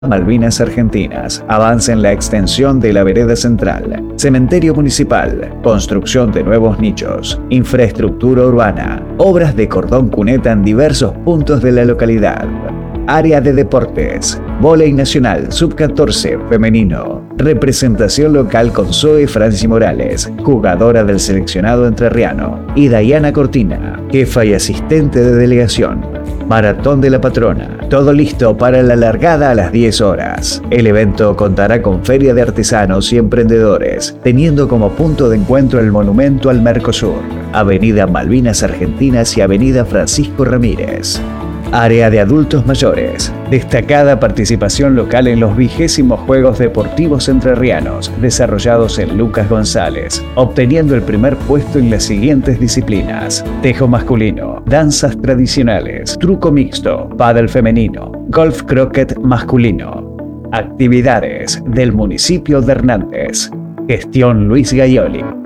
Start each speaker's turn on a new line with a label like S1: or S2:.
S1: Malvinas Argentinas, avance en la extensión de la vereda central, cementerio municipal, construcción de nuevos nichos, infraestructura urbana, obras de cordón cuneta en diversos puntos de la localidad. Área de deportes, vóley nacional sub-14 femenino, representación local con Zoe Franci Morales, jugadora del seleccionado entrerriano, y Dayana Cortina, jefa y asistente de delegación. Maratón de la Patrona, todo listo para la largada a las 10 horas. El evento contará con feria de artesanos y emprendedores, teniendo como punto de encuentro el Monumento al Mercosur, Avenida Malvinas Argentinas y Avenida Francisco Ramírez. Área de adultos mayores. Destacada participación local en los 20 Juegos Deportivos Entrerrianos, desarrollados en Lucas González, obteniendo el primer puesto en las siguientes disciplinas: tejo masculino, danzas tradicionales, truco mixto, pádel femenino, golf croquet masculino. Actividades del municipio de Hernández. Gestión Luis Gaioli.